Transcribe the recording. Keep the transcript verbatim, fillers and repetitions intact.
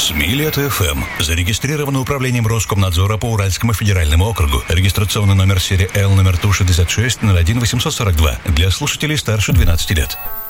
Смилет эф эм. Зарегистрировано управлением Роскомнадзора по Уральскому федеральному округу. Регистрационный номер серии Л, номер Ту шестьдесят шесть ноль один восемьсот сорок два. Для слушателей старше двенадцати лет.